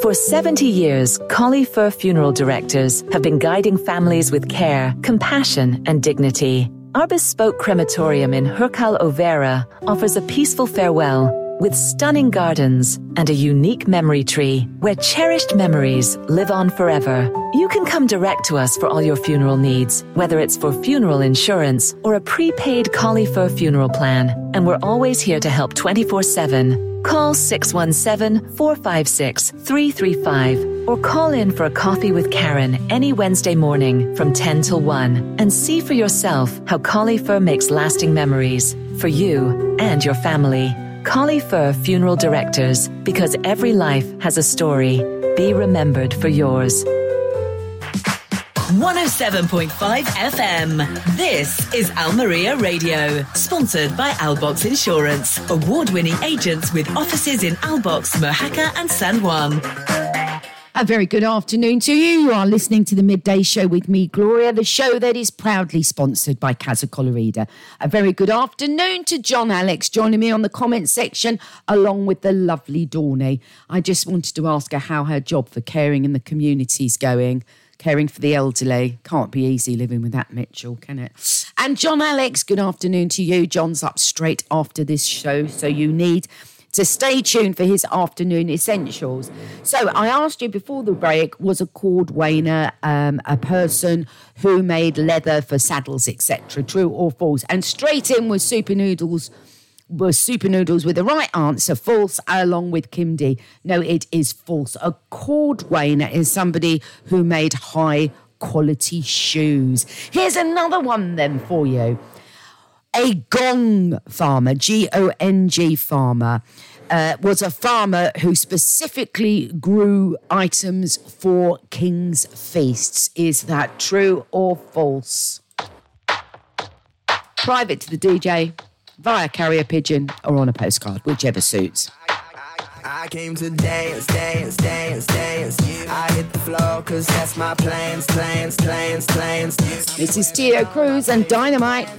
For 70 years, Collie Fur Funeral Directors have been guiding families with care, compassion, and dignity. Our bespoke crematorium in Hurkal Overa offers a peaceful farewell with stunning gardens and a unique memory tree where cherished memories live on forever. You can come direct to us for all your funeral needs, whether it's for funeral insurance or a prepaid Collie Fur funeral plan. And we're always here to help 24/7. Call 617-456-335 or call in for a coffee with Karen any Wednesday morning from 10 till 1 and see for yourself how Collie Fur makes lasting memories for you and your family. Collie Fur Funeral Directors, because every life has a story. Be remembered for yours. 107.5 FM. This is Almeria Radio, sponsored by Albox Insurance, award-winning agents with offices in Albox, Mojaca and San Juan. A very good afternoon to you. You are listening to the Midday Show with me, Gloria, the show that is proudly sponsored by Casa Colorida. A very good afternoon to John Alex joining me on the comment section, along with the lovely Dawny. I just wanted to ask her how her job for caring in the community is going. Caring for the elderly. Can't be easy living with that, Mitchell, can it? And John Alex, good afternoon to you. John's up straight after this show, so you need to stay tuned for his afternoon essentials. So I asked you before the break, was a cordwainer a person who made leather for saddles, etc.? True or false? And straight in was Super Noodles with the right answer, false, along with Kim D. No, it is false. A cordwainer is somebody who made high quality shoes. Here's another one then for you. A gong farmer, G-O-N-G farmer, was a farmer who specifically grew items for king's feasts. Is that true or false? Private to the DJ, via carrier pigeon or on a postcard, whichever suits. I came to dance, dance, dance, dance. I hit the floor cause that's my plans. This is Tio Cruz and Dynamite.